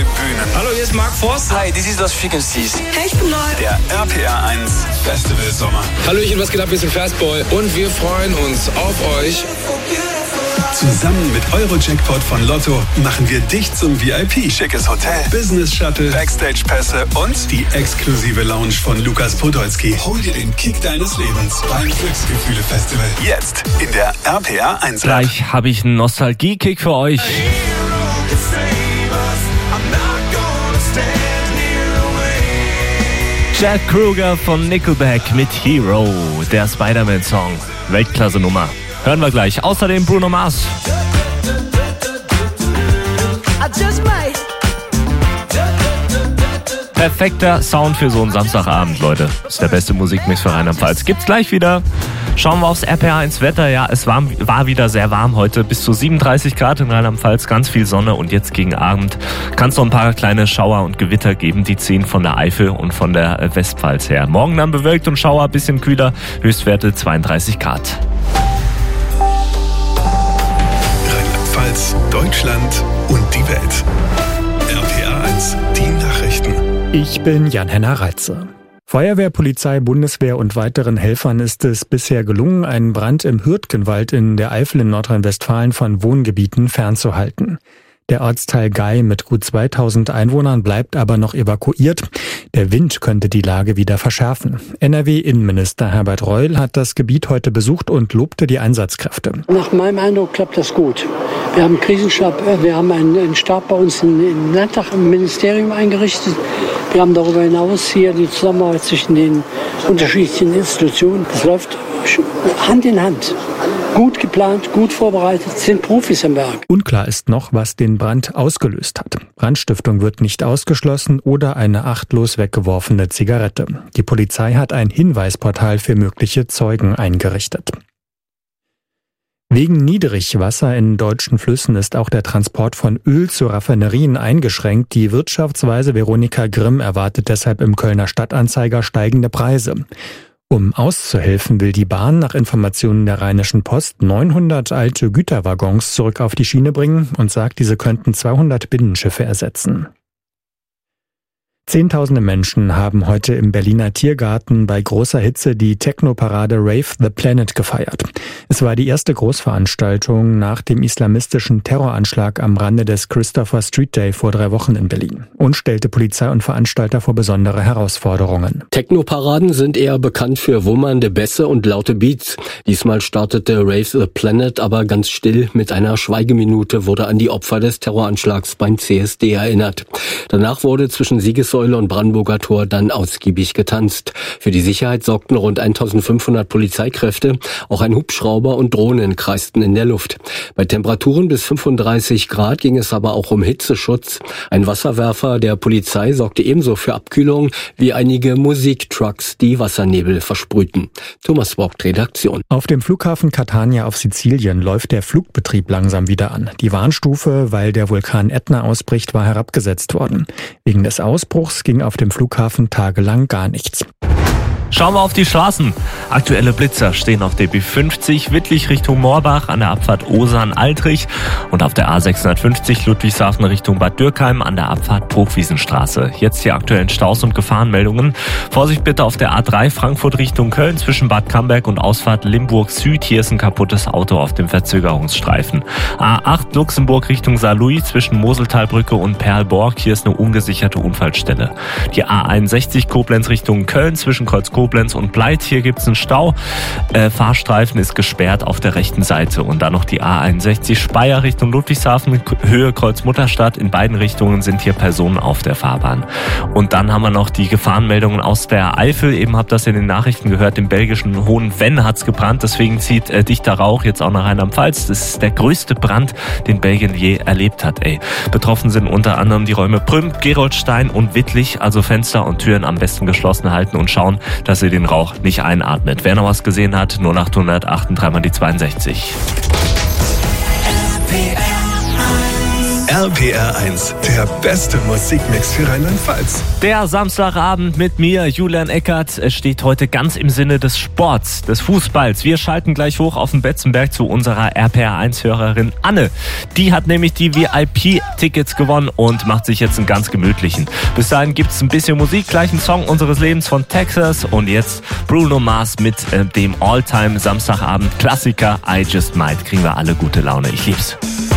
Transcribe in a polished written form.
Bühnen. Hallo, hier ist Mark Forster. Hi, this is Lost Frequencies. Hey, ich bin neu. Der RPR 1 Festival Sommer. Hallöchen, was geht ab? Wir sind Fastboy und wir freuen uns auf euch. Zusammen mit Eurojackpot von Lotto machen wir dich zum VIP. Schickes Hotel, Business Shuttle, Backstage-Pässe und die exklusive Lounge von Lukas Podolski. Hol dir den Kick deines Lebens beim Glücksgefühle-Festival. Jetzt in der RPR 1 App. Gleich habe ich einen Nostalgie-Kick für euch. Chad Kroeger von Nickelback mit Hero, der Spider-Man-Song. Weltklasse-Nummer. Hören wir gleich. Außerdem Bruno Mars. Perfekter Sound für so einen Samstagabend, Leute. Ist der beste Musikmix für Rheinland-Pfalz. Gibt's gleich wieder. Schauen wir aufs RPR1 Wetter. Ja, es war wieder sehr warm heute. Bis zu 37 Grad in Rheinland-Pfalz. Ganz viel Sonne. Und jetzt gegen Abend kann es noch ein paar kleine Schauer und Gewitter geben. Die ziehen von der Eifel und von der Westpfalz her. Morgen dann bewölkt und Schauer, bisschen kühler. Höchstwerte 32 Grad. Rheinland-Pfalz, Deutschland und die Welt. RPR 1, die Nachrichten. Ich bin Jan-Henner Reitze. Feuerwehr, Polizei, Bundeswehr und weiteren Helfern ist es bisher gelungen, einen Brand im Hürtgenwald in der Eifel in Nordrhein-Westfalen von Wohngebieten fernzuhalten. Der Ortsteil Gei mit gut 2000 Einwohnern bleibt aber noch evakuiert. Der Wind könnte die Lage wieder verschärfen. NRW-Innenminister Herbert Reul hat das Gebiet heute besucht und lobte die Einsatzkräfte. Nach meinem Eindruck klappt das gut. Wir haben einen Krisenstab, wir haben einen Stab bei uns im Landtag, im Ministerium eingerichtet. Wir haben darüber hinaus hier die Zusammenarbeit zwischen den unterschiedlichen Institutionen. Das läuft Hand in Hand. Gut geplant, gut vorbereitet, sind Profis am Werk. Unklar ist noch, was den Brand ausgelöst hat. Brandstiftung wird nicht ausgeschlossen oder eine achtlos weggeworfene Zigarette. Die Polizei hat ein Hinweisportal für mögliche Zeugen eingerichtet. Wegen Niedrigwasser in deutschen Flüssen ist auch der Transport von Öl zu Raffinerien eingeschränkt. Die Wirtschaftsweise Veronika Grimm erwartet deshalb im Kölner Stadtanzeiger steigende Preise. Um auszuhelfen, will die Bahn nach Informationen der Rheinischen Post 900 alte Güterwaggons zurück auf die Schiene bringen und sagt, diese könnten 200 Binnenschiffe ersetzen. Zehntausende Menschen haben heute im Berliner Tiergarten bei großer Hitze die Techno-Parade Rave the Planet gefeiert. Es war die erste Großveranstaltung nach dem islamistischen Terroranschlag am Rande des Christopher Street Day vor 3 Wochen in Berlin und stellte Polizei und Veranstalter vor besondere Herausforderungen. Techno-Paraden sind eher bekannt für wummernde Bässe und laute Beats. Diesmal startete Rave the Planet aber ganz still. Mit einer Schweigeminute wurde an die Opfer des Terroranschlags beim CSD erinnert. Danach wurde zwischen Siegessäule und Brandenburger Tor dann ausgiebig getanzt. Für die Sicherheit sorgten rund 1500 Polizeikräfte. Auch ein Hubschrauber und Drohnen kreisten in der Luft. Bei Temperaturen bis 35 Grad ging es aber auch um Hitzeschutz. Ein Wasserwerfer der Polizei sorgte ebenso für Abkühlung wie einige Musiktrucks, die Wassernebel versprühten. Thomas Vogt, Redaktion. Auf dem Flughafen Catania auf Sizilien läuft der Flugbetrieb langsam wieder an. Die Warnstufe, weil der Vulkan Ätna ausbricht, war herabgesetzt worden. Wegen des Ausbruchs ging auf dem Flughafen tagelang gar nichts. Schauen wir auf die Straßen. Aktuelle Blitzer stehen auf der B50 Wittlich Richtung Moorbach an der Abfahrt Osern-Altrich und auf der A650 Ludwigshafen Richtung Bad Dürkheim an der Abfahrt Bruchwiesenstraße. Jetzt die aktuellen Staus und Gefahrenmeldungen. Vorsicht bitte auf der A3 Frankfurt Richtung Köln zwischen Bad Camberg und Ausfahrt Limburg Süd. Hier ist ein kaputtes Auto auf dem Verzögerungsstreifen. A8 Luxemburg Richtung Saarlouis zwischen Moseltalbrücke und Perlborg. Hier ist eine ungesicherte Unfallstelle. Die A61 Koblenz Richtung Köln zwischen Koblenz und Bleit. Hier gibt's einen Stau. Fahrstreifen ist gesperrt auf der rechten Seite. Und dann noch die A61 Speyer Richtung Ludwigshafen, Höhe Kreuzmutterstadt. In beiden Richtungen sind hier Personen auf der Fahrbahn. Und dann haben wir noch die Gefahrenmeldungen aus der Eifel. Eben habt ihr das in den Nachrichten gehört. Im belgischen Hohenvenn hat's gebrannt. Deswegen zieht dichter Rauch jetzt auch nach Rheinland-Pfalz. Das ist der größte Brand, den Belgien je erlebt hat. Betroffen sind unter anderem die Räume Prüm, Geroldstein und Wittlich. Also Fenster und Türen am besten geschlossen halten und schauen, dass ihr den Rauch nicht einatmet. Wer noch was gesehen hat, 0800 8 3 mal die 62. RPR1, der beste Musikmix für Rheinland-Pfalz. Der Samstagabend mit mir, Julian Eckert. Es steht heute ganz im Sinne des Sports, des Fußballs. Wir schalten gleich hoch auf den Betzenberg zu unserer RPR1-Hörerin Anne. Die hat nämlich die VIP-Tickets gewonnen und macht sich jetzt einen ganz gemütlichen. Bis dahin gibt's ein bisschen Musik, gleich ein Song unseres Lebens von Texas und jetzt Bruno Mars mit dem All-Time Samstagabend-Klassiker I Just Might. Kriegen wir alle gute Laune. Ich lieb's.